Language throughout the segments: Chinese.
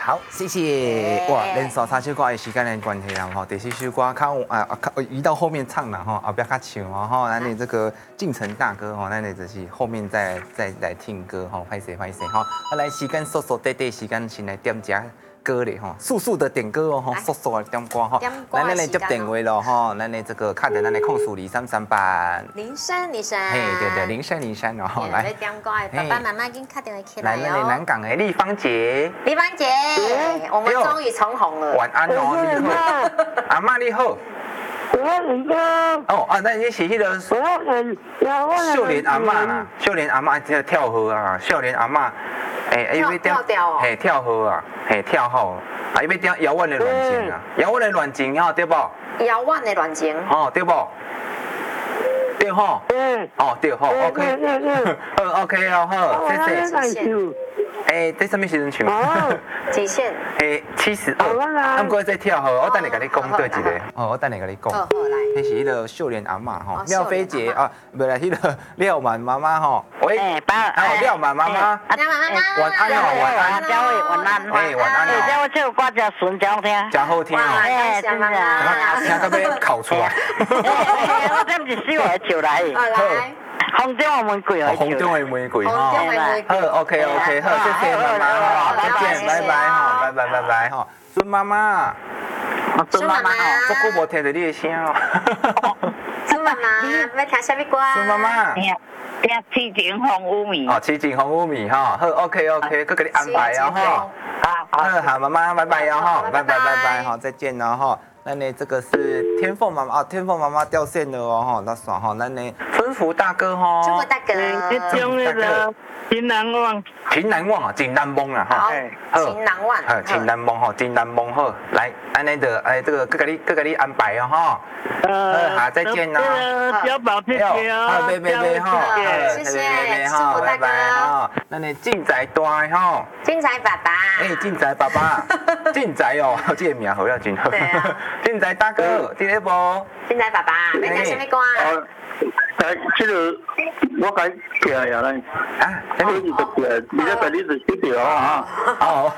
好，谢谢。哇，连续3首歌的时间的关系啦，吼，第4首歌移到后面唱啦，吼，后边较唱哦，吼，咱的这个进城大哥吼，咱的就是后面再来听歌吼，拍谁吼，来时间速速短时间先来点一下歌咧吼，速速的点歌哦，吼，速速的点歌吼，来咱来接电话咯吼，咱的这个卡在咱的控诉2338。 林珊， 嘿，对，林珊哦，来。 要点歌的爸爸妈妈已经打电话起来来，咱的南港的立芳姐。 立芳姐，我们终于重逢了。 晚安哦，你好，阿嬷你好。哦啊，那你是迄个秀莲阿嬷啦，秀莲阿嬷在跳河啊，秀莲阿嬷， 跳哦， 嘿跳河啊，嘿跳好，啊伊要点遥远的恋情啊，遥远的恋情吼对不？ 遥远的恋情。 哦对不？对吼。哦对吼 ，OK， 好 OK 哦好，谢谢。在什么时阵唱？ 极限。 72。啊，不过再跳好，我等下跟你讲对一个。哦，我等下跟你讲。 好来。 那是迄个秀莲阿嬷吼，妙菲姐啊，不是迄个廖满妈妈吼。喂。廖满妈妈。 廖满妈妈。 晚安哦，晚安。 嘉惠晚安。 晚安哦。 嘉惠这首歌真顺，真好听。 真好听哦。 谢妈妈。 听到要哭出来。 我这不是小孩笑来。 来。 风中的玫瑰哦， 风中的玫瑰哈。好 OK， 好，谢谢妈妈哈，再见，拜拜哈，拜拜哈。孙妈妈。 孙妈妈哦， 我久无听到你的声哦。 孙妈妈，要听什么歌？ 孙妈妈。 听痴情红乌米。 哦，痴情红乌米哈，好 OK，佮给你安排哦哈。好，妈妈，拜拜哦哈，拜拜哈，再见哦哈。那呢，这个是天凤妈妈啊，天凤妈妈掉线了哦哈，那爽哈。那呢，春福大哥哈， 春福大哥， 那个情难忘， 情难忘啊，真难忘啊哈。 情难忘， 情难忘哈，真难忘好。来，安尼的这个各给你安排哦哈。好，再见啦。 小宝谢谢哦。 好，拜哈。 谢谢，春福大哥哈。那呢，进仔大哈。 进仔爸爸。 进仔爸爸，进仔哦，这个名好要真好。 对啊。 进仔大哥，听得无？ 进仔爸爸，要听什么歌啊？ 这个我该听呀嘞。 啊， 你在这里就记得啊。 哦。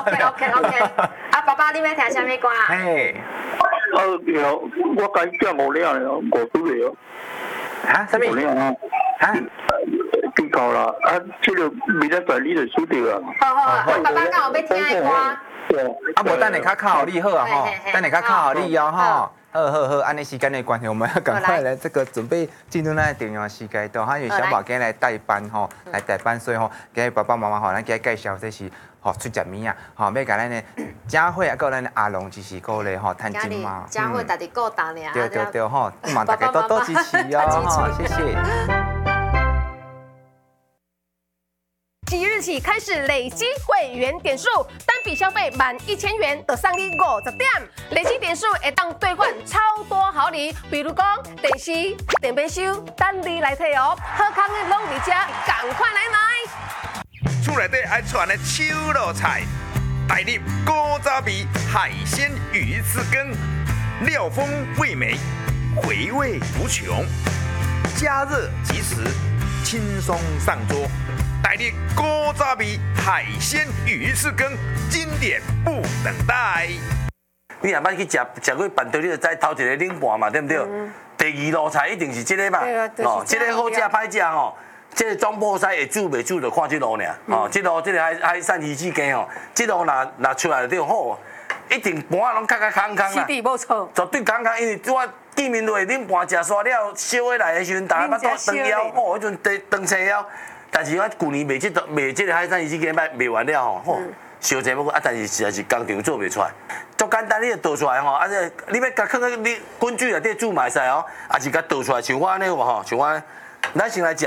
OK。啊，爸爸，你要听什么歌啊？ 嘿。 我该听无了了，我输了。 啊？什么？ 无了啊。啊？记够啦，啊，这个明仔载你就输掉啊。 好，爸爸刚好要听的歌。 啊，无等下较靠你好啊吼，等下较靠你哦吼。好，按你时间的关系，我们要赶快来这个准备进入那重要时间段，还有小宝今日来代班吼，来代班，所以吼，今日爸爸妈妈吼，咱今日介绍这是吼出食物啊，吼，要甲咱的佳慧啊，跟咱的阿龙就是鼓励吼，趁钱嘛。 佳慧家己顾大呢。 对吼，希望大家多多支持哦，吼，谢谢。 即日起开始累积会员点数，单笔消费满1000元就送你50点，累积点数会当兑换超多好礼，比如讲电视、电冰箱，等你来摕哦。好康的拢伫这，赶快来买！ 厝内底爱串的手路菜，带入古早味海鲜鱼翅羹，料丰味美，回味无穷，加热即食，轻松上桌。带入古早味海鲜鱼翅羹，经典不等待。 你若捌去食过饭店，你就知头一个冷盘嘛，对不对？第二路菜一定是这个嘛，这个好食歹食吼，这个中部西会煮袂煮就看这路尔，哦，这个海产鱼翅羹吼，这路若出来就好，一定盘啊拢空空啦。 是的，无错。 绝对空空，因为我见面落冷盘食煞了，烧起来的时阵，大家捌到长腰，哦，迄阵长车腰。但是我旧年卖这个海产鱼翅羹卖完了吼，烧济不过啊，但是实在是工厂做袂出来，足简单，你就倒出来吼，啊，你要甲放在你滚水内底煮嘛会使哦，也是甲倒出来，像我安尼有无吼，像我咱先来食。